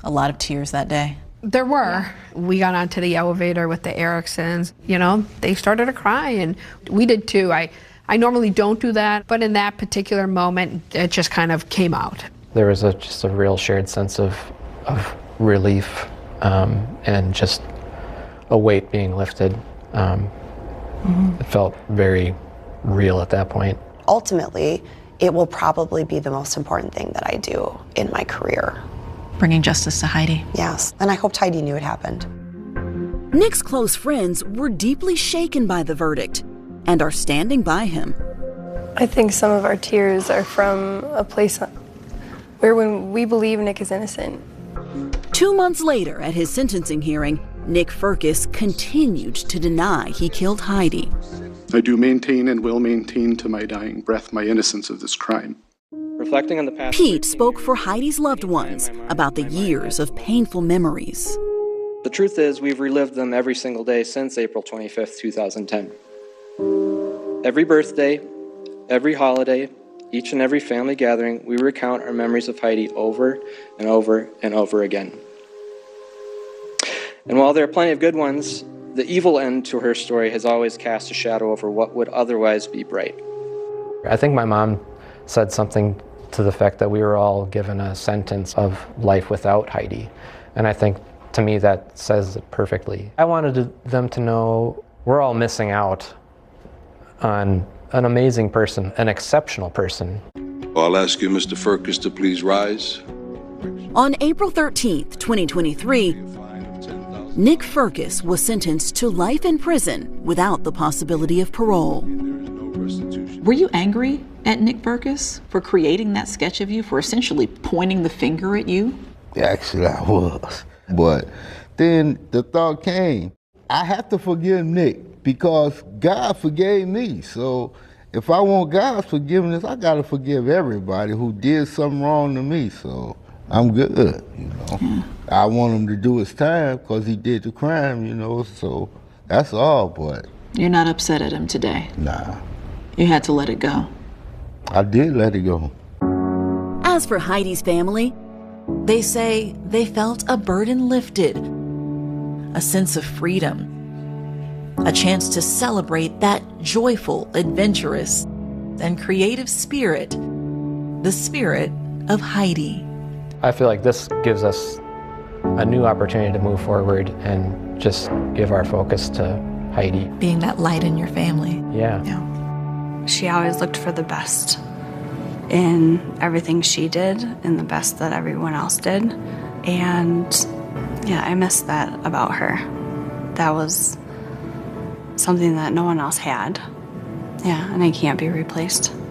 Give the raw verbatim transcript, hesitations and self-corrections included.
a lot of tears that day. There were. Yeah. We got onto the elevator with the Ericksons. You know, they started to cry, and we did too. I, I normally don't do that, but in that particular moment, it just kind of came out. There was a, just a real shared sense of, of relief um, and just a weight being lifted. Um, mm-hmm. It felt very real at that point. Ultimately, it will probably be the most important thing that I do in my career. Bringing justice to Heidi. Yes, and I hoped Heidi knew it happened. Nick's close friends were deeply shaken by the verdict and are standing by him. I think some of our tears are from a place where when we believe Nick is innocent. Two months later, at his sentencing hearing, Nick Firkus continued to deny he killed Heidi. I do maintain and will maintain to my dying breath my innocence of this crime. Reflecting on the past, Pete spoke for Heidi's loved ones about the years of painful memories. The truth is, we've relived them every single day since April twenty-fifth, two thousand ten. Every birthday, every holiday, each and every family gathering, we recount our memories of Heidi over and over and over again. And while there are plenty of good ones, the evil end to her story has always cast a shadow over what would otherwise be bright. I think my mom said something to the fact that we were all given a sentence of life without Heidi. And I think, to me, that says it perfectly. I wanted to, them to know we're all missing out on an amazing person, an exceptional person. I'll ask you, Mister Firkus, to please rise. On April thirteenth, twenty twenty-three, Nick Firkus was sentenced to life in prison without the possibility of parole. Were you angry at Nick Firkus for creating that sketch of you, for essentially pointing the finger at you? Actually, I was. But then the thought came, I have to forgive Nick because God forgave me. So if I want God's forgiveness, I got to forgive everybody who did something wrong to me. So I'm good, you know. Yeah. I want him to do his time because he did the crime, you know, so that's all, but... You're not upset at him today? Nah. You had to let it go? I did let it go. As for Heidi's family, they say they felt a burden lifted, a sense of freedom, a chance to celebrate that joyful, adventurous, and creative spirit, the spirit of Heidi. I feel like this gives us a new opportunity to move forward and just give our focus to Heidi. Being that light in your family. Yeah. Yeah. She always looked for the best in everything she did and the best that everyone else did. And yeah, I miss that about her. That was something that no one else had. Yeah, and it can't be replaced.